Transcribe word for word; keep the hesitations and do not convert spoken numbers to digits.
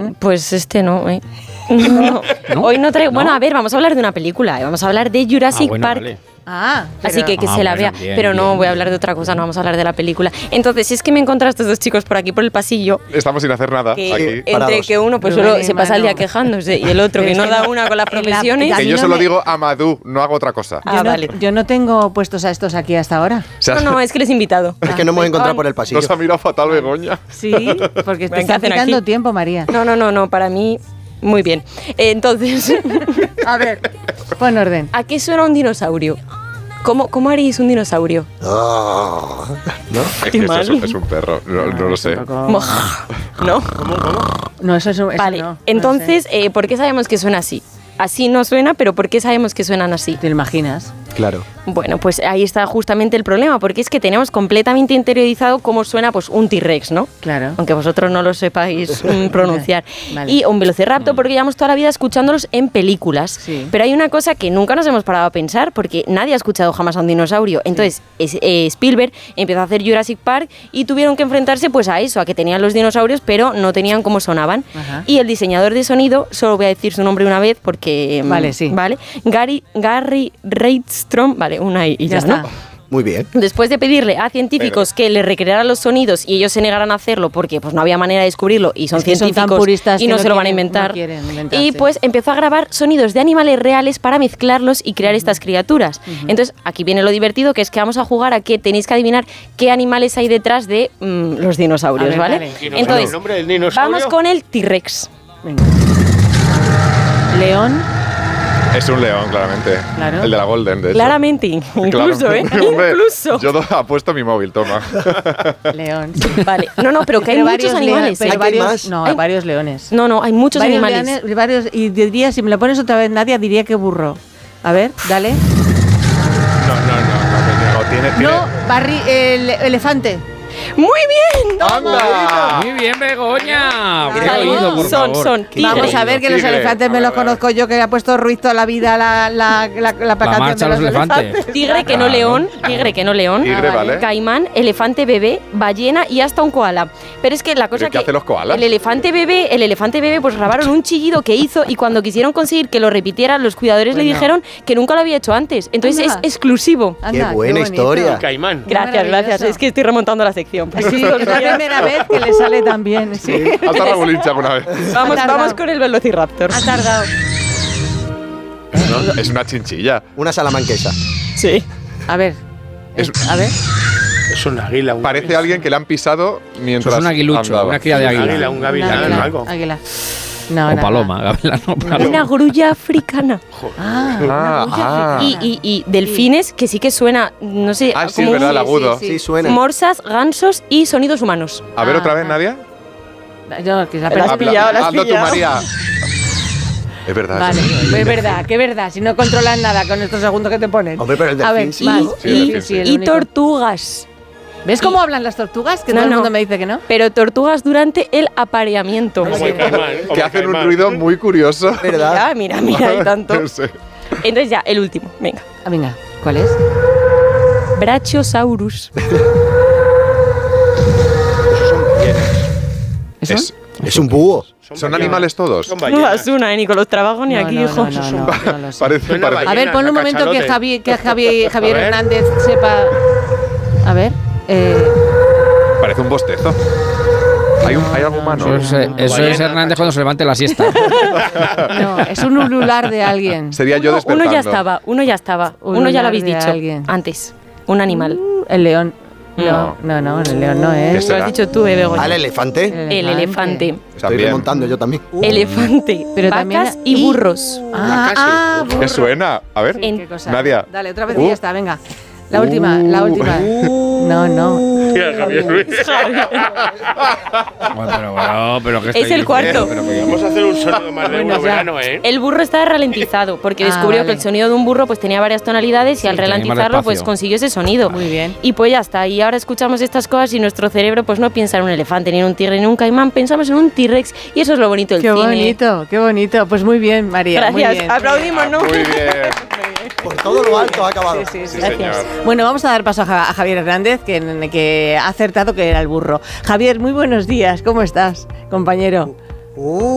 Pues este no, ¿eh? No. ¿No? Hoy no traigo... ¿No? Bueno, a ver, vamos a hablar de una película. ¿eh? Vamos a hablar de Jurassic ah, bueno, Park. Vale. Ah, pero... Así que que ah, se la bueno, vea, bien, pero no bien. Voy a hablar de otra cosa, no vamos a hablar de la película. Entonces, si es que me encontré a estos dos chicos por aquí por el pasillo. Estamos sin hacer nada. Que aquí. Entre Parados. Que uno pues solo se pasa el día quejándose y el otro que no da una con las profesiones. Que yo no solo me... digo Amadou, no hago otra cosa. Ah, yo, no, vale. yo no tengo puestos a estos aquí hasta ahora. O sea, no, no, es que les he invitado. Es que no hemos encontrado por el pasillo. Nos ha mirado fatal Begoña. Sí, porque te está quitando tiempo, María. No, no, no, no, para mí... Muy bien. Eh, entonces... a ver, pon orden. ¿A qué suena un dinosaurio? ¿Cómo, cómo haréis un dinosaurio? Oh, ¿no? Es, que eso es, un, es un perro, no, no, no lo sé. ¿No? ¿Cómo, cómo? No, eso es un... Eso vale, no, entonces, no sé. eh, ¿por qué sabemos que suena así? Así no suena, pero ¿por qué sabemos que suenan así? ¿Te lo imaginas? Claro. Bueno, pues ahí está justamente el problema, porque es que tenemos completamente interiorizado cómo suena pues un T-Rex, ¿no? Claro. Aunque vosotros no lo sepáis pronunciar. Vale. Y un velociraptor, porque llevamos toda la vida escuchándolos en películas. Sí. Pero hay una cosa que nunca nos hemos parado a pensar, porque nadie ha escuchado jamás a un dinosaurio. Entonces, sí. eh, Spielberg empezó a hacer Jurassic Park y tuvieron que enfrentarse pues a eso, a que tenían los dinosaurios, pero no tenían cómo sonaban. Ajá. Y el diseñador de sonido, solo voy a decir su nombre una vez, porque... Vale, sí. ¿Vale? Gary, Gary Reidstrom, vale, una y, y ya, ya está. ¿no? Muy bien. Después de pedirle a científicos Pero. que le recrearan los sonidos y ellos se negaran a hacerlo porque pues no había manera de descubrirlo y son es que científicos son tan puristas y no, no se lo van a quieren, inventar. No quieren y pues empezó a grabar sonidos de animales reales para mezclarlos y crear uh-huh. estas criaturas. Uh-huh. Entonces, aquí viene lo divertido, que es que vamos a jugar a que tenéis que adivinar qué animales hay detrás de mmm, los dinosaurios, ver, ¿vale? vale. Entonces, ¿el nombre del dinosaurio? vamos con el T-Rex. Venga. León. Es un león, claramente. Claro. El de la Golden, de hecho. Claramente, incluso, claro. ¿eh? Hombre, incluso. Yo apuesto mi móvil, toma. León. Vale. No, no, pero que hay pero muchos animales. Pero ¿Hay varios, más? no, hay varios leones. No, no, hay muchos varios animales. Leones, varios, y diría, si me lo pones otra vez, Nadia, diría que burro. A ver, dale. No, no, no. No, tiene, tiene... no barri, el elefante. ¡Muy bien! ¡Anda! Muy bien, Begoña. Vale, Bien oído, por son, favor. son tigres. Vamos a ver que los Tigre. elefantes me los conozco yo, que ha puesto Ruiz toda la vida la, la, la, la, la marcha canción de los los elefantes. elefantes. Tigre que no Claro. león, tigre que no león, Tigre, Ah, vale. vale. caimán, elefante bebé, ballena y hasta un koala. Pero es que la cosa ¿Pero qué que hacen los koalas? el elefante bebé, el elefante bebé pues grabaron un chillido que hizo y cuando quisieron conseguir que lo repitiera, los cuidadores Bueno. le dijeron que nunca lo había hecho antes. Entonces Anda. es exclusivo. Anda, Qué buena bonito. historia. Caimán. Qué Gracias, maravilloso. gracias. Es que estoy remontando la sección. Sí, es la primera vez que le sale tan bien. Sí. Hasta Raúl Hincha alguna vez. Vamos, Ha tardado. vamos con el velociraptor. Ha tardado. ¿No? Es una chinchilla. Una salamanquesa. Sí. A ver. Es- A ver. Es un águila. Un Parece alguien que le han pisado mientras Eso es un aguilucho, andaba. una cría de Un águila. águila, un gavilán, Águila, algo. águila. No, O nada. paloma, gavilán, no paloma. Una grulla africana. Ah, Ah, ah. Y, y, y delfines, que sí que suena, no sé, Ah, sí, como verdad, un- el agudo. sí, Sí, suena. morsas, gansos y sonidos humanos. A ver Ah, otra vez, ah. Nadia. Yo, que la La has Habla- pillado, la has hazlo tú, pillado. María. Es verdad. Vale, eso. es verdad, que es verdad. Si no controlas nada con estos segundos que te ponen. Hombre, pero el A ver, delfín sí. más. Sí, el Y, delfín sí. el Y único. tortugas. ¿Ves cómo hablan las tortugas? Que No, todo el no. mundo me dice que no. Pero tortugas durante el apareamiento. Como el caimán. como Que el hacen un caimán. ruido muy curioso. ¿Verdad? Mira, mira, mira, y tanto. No sé. Entonces ya, el último, venga. Ah, venga, ¿cuál es? Brachiosaurus. ¿Eso? Es- Es un búho. ¿Son ballenas. animales todos? Son No ballenas. das una, eh, ni con los trabajos ni No, aquí, no, hijo. no, no, no, no lo sé. Parece, Suena parece- A ver, ponle un Ballena, momento que cachalote. Javi, que Javi, Javier A ver. Hernández sepa. A ver. Eh, parece un bostezo. ¿Hay, un, ¿hay algo humano? Eso es, eso es Ballena, Hernández cuando se levante la siesta. no, es un ulular de alguien. Sería yo Uno, despertando. uno ya estaba, uno ya estaba. Un Uno ya lo lunar habéis de dicho alguien. antes. Un animal. Uh, El león. No, no, no, el león no ¿Qué es. Lo será? has dicho tú, eh, Begoña. ¿Al elefante? El elefante. Estoy También. remontando yo también. Elefante. Pero vacas también- y y- burros. Ah, ah, burro. ¿Qué suena? A ver. En- Qué cosa. Nadia. Dale, otra vez Uh. y ya está, venga. La última, la última. No, no. Mira, Javier Ruiz. Bueno, pero, bueno, pero ¿qué Es estoy el cuarto. diciendo? Pero que- Vamos a hacer un sonido más de Bueno, uno ya. verano, ¿eh? El burro estaba ralentizado porque Ah, descubrió vale. que el sonido de un burro pues tenía varias tonalidades y al tenía más ralentizarlo pues despacio. consiguió ese sonido. Muy bien. Y pues ya está. Y ahora escuchamos estas cosas y nuestro cerebro pues no piensa en un elefante, ni en un tigre, ni en un caimán. Pensamos en un T-Rex y eso es lo bonito del Qué cine. bonito, qué bonito. Pues muy bien, María. Muy Gracias. bien. Aplaudimos, ¿no? Muy bien. Por todo lo alto ha acabado. Sí, sí, Sí, sí. señor. Bueno, vamos a dar paso a Ja- a Javier Hernández, que, que ha acertado que era el burro. Javier, muy buenos días. ¿Cómo estás, compañero? Uh.